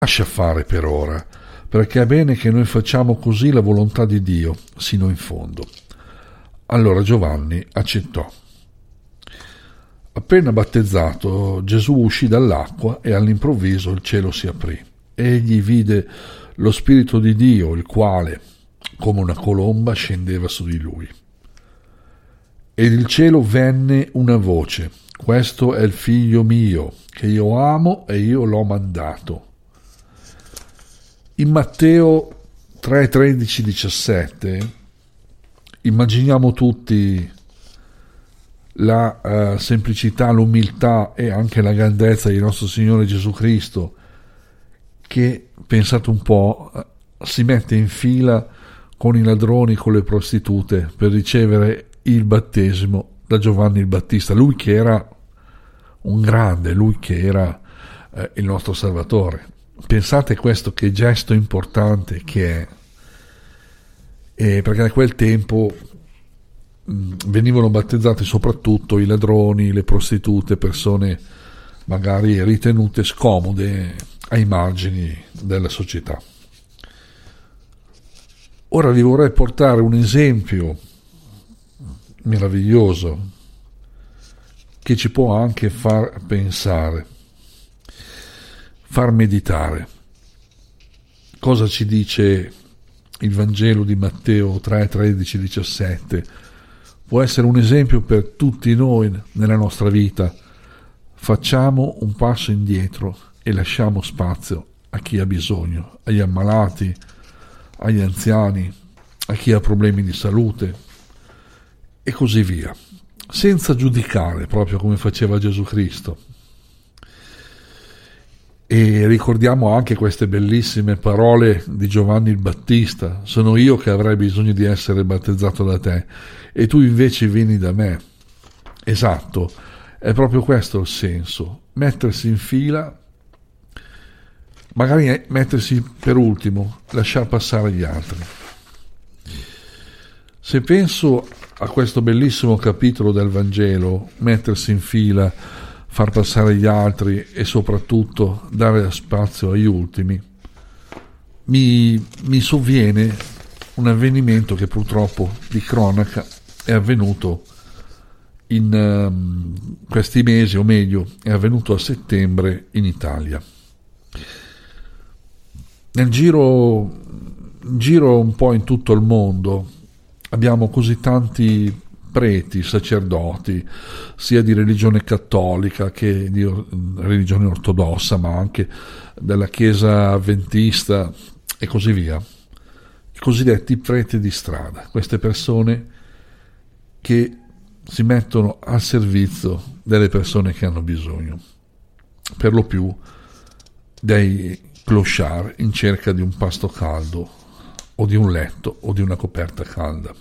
lascia fare per ora, perché è bene che noi facciamo così la volontà di Dio sino in fondo. Allora Giovanni accettò. Appena battezzato, Gesù uscì dall'acqua e all'improvviso il cielo si aprì. Egli vide lo Spirito di Dio, il quale, come una colomba, scendeva su di lui. Ed il cielo venne una voce: questo è il figlio mio, che io amo e io l'ho mandato. In Matteo 3, 13, 17 immaginiamo tutti la semplicità, l'umiltà e anche la grandezza di nostro Signore Gesù Cristo, che, pensate un po', si mette in fila con i ladroni, con le prostitute, per ricevere il battesimo da Giovanni il Battista, lui che era un grande, lui che era il nostro Salvatore. Pensate questo, che gesto importante che è, perché a quel tempo venivano battezzati soprattutto i ladroni, le prostitute, persone magari ritenute scomode ai margini della società. Ora vi vorrei portare un esempio meraviglioso che ci può anche far pensare, far meditare. Cosa ci dice il Vangelo di Matteo 3, 13, 17? Può essere un esempio per tutti noi nella nostra vita. Facciamo un passo indietro e lasciamo spazio a chi ha bisogno, agli ammalati, agli anziani, a chi ha problemi di salute e così via, senza giudicare, proprio come faceva Gesù Cristo. E ricordiamo anche queste bellissime parole di Giovanni il Battista: sono io che avrei bisogno di essere battezzato da te e tu invece vieni da me. Esatto, è proprio questo il senso: mettersi in fila, magari mettersi per ultimo, lasciar passare gli altri. Se penso a questo bellissimo capitolo del Vangelo, mettersi in fila, far passare gli altri e soprattutto dare spazio agli ultimi, mi sovviene un avvenimento che purtroppo di cronaca è avvenuto in questi mesi, o meglio è avvenuto a settembre in Italia. Nel giro un po' in tutto il mondo abbiamo così tanti preti, sacerdoti, sia di religione cattolica che di religione ortodossa, ma anche della Chiesa avventista e così via, i cosiddetti preti di strada, queste persone che si mettono al servizio delle persone che hanno bisogno, per lo più dei clochard in cerca di un pasto caldo o di un letto o di una coperta calda.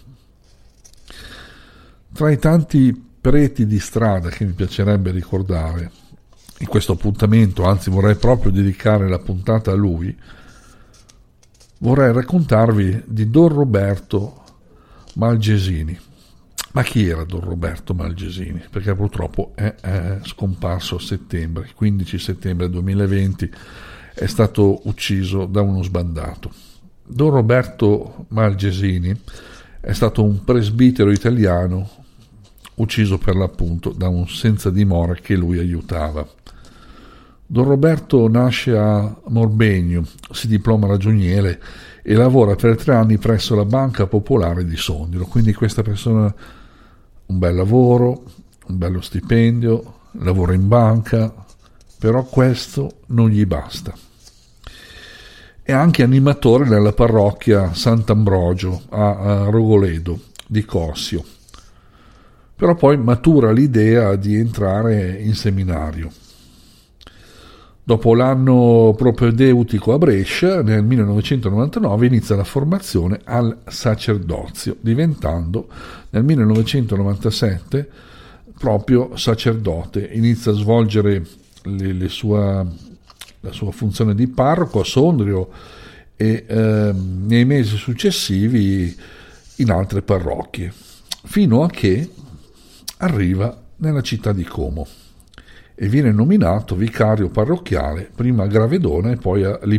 Tra i tanti preti di strada che mi piacerebbe ricordare in questo appuntamento, anzi vorrei proprio dedicare la puntata a lui, vorrei raccontarvi di Don Roberto Malgesini. Ma chi era Don Roberto Malgesini? Perché purtroppo è scomparso a settembre, 15 settembre 2020, è stato ucciso da uno sbandato. Don Roberto Malgesini è stato un presbitero italiano ucciso per l'appunto da un senza dimora che lui aiutava. Don Roberto nasce a Morbegno, si diploma ragioniere e lavora per 3 anni presso la Banca Popolare di Sondrio. Quindi questa persona, un bel lavoro, un bello stipendio, lavora in banca, però questo non gli basta. È anche animatore nella parrocchia Sant'Ambrogio a Rogoledo di Cossio. Però poi matura l'idea di entrare in seminario. Dopo l'anno propedeutico a Brescia, nel 1999 inizia la formazione al sacerdozio, diventando nel 1997 proprio sacerdote. Inizia a svolgere la sua funzione di parroco a Sondrio e nei mesi successivi in altre parrocchie, fino a che arriva nella città di Como e viene nominato vicario parrocchiale prima a Gravedona e poi a